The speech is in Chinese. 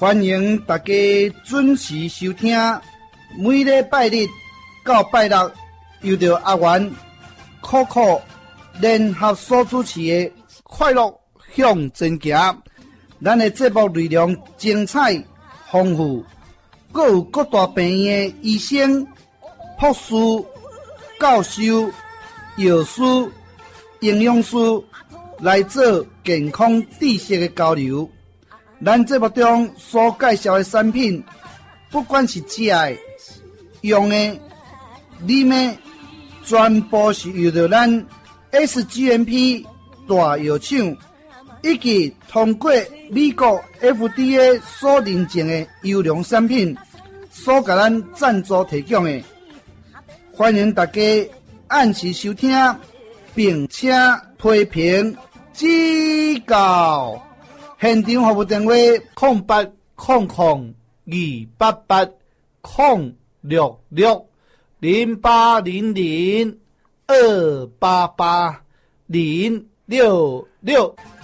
欢迎大家准时收听，每礼拜日到拜六，由着阿元、酷酷联合所主持的快乐向前行。咱的节目内容精彩丰富，各有各大病院的医生、护士、教授、药师、营养师来做健康知识的交流。咱节目中所介绍的产品，不管是食的、用的、啉的，全部是由着咱 SGMP 大药厂以及通过美国 FDA 所认证的优良产品所给咱赞助提供的。欢迎大家按时收听，并且批评指教。现场服务电话08002860660800288066。